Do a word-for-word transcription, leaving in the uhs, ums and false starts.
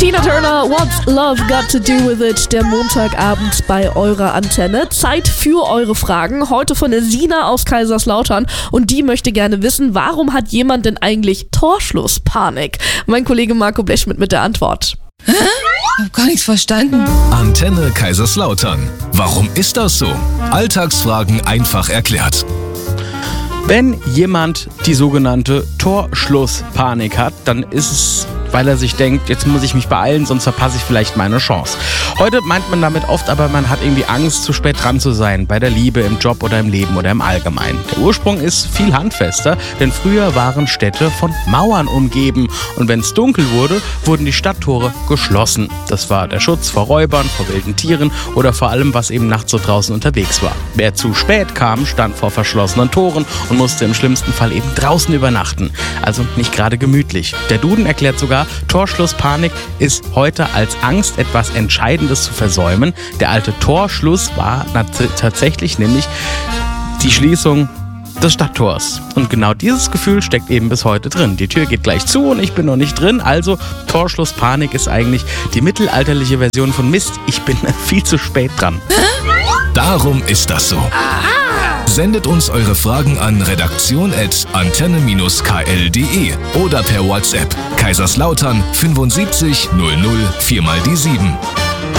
Tina Turner, What's Love Got to Do With It? Der Montagabend bei eurer Antenne. Zeit für eure Fragen. Heute von der Sina aus Kaiserslautern. Und die möchte gerne wissen, warum hat jemand denn eigentlich Torschlusspanik? Mein Kollege Marco Blechschmidt mit der Antwort. Hä? Ich hab gar nichts verstanden. Antenne Kaiserslautern. Warum ist das so? Alltagsfragen einfach erklärt. Wenn jemand die sogenannte Torschlusspanik hat, dann ist es, weil er sich denkt, jetzt muss ich mich beeilen, sonst verpasse ich vielleicht meine Chance. Heute meint man damit oft aber, man hat irgendwie Angst, zu spät dran zu sein, bei der Liebe, im Job oder im Leben oder im Allgemeinen. Der Ursprung ist viel handfester, denn früher waren Städte von Mauern umgeben und wenn es dunkel wurde, wurden die Stadttore geschlossen. Das war der Schutz vor Räubern, vor wilden Tieren oder vor allem, was eben nachts so draußen unterwegs war. Wer zu spät kam, stand vor verschlossenen Toren und musste im schlimmsten Fall eben draußen übernachten. Also nicht gerade gemütlich. Der Duden erklärt sogar, Torschlusspanik ist heute als Angst, etwas Entscheidendes zu versäumen. Der alte Torschluss war tatsächlich nämlich die Schließung des Stadttors. Und genau dieses Gefühl steckt eben bis heute drin. Die Tür geht gleich zu und ich bin noch nicht drin. Also Torschlusspanik ist eigentlich die mittelalterliche Version von Mist. Ich bin viel zu spät dran. Darum ist das so. Sendet uns eure Fragen an redaktion at antenne k l punkt d e oder per WhatsApp Kaiserslautern fünfundsiebzig null null vier mal die sieben.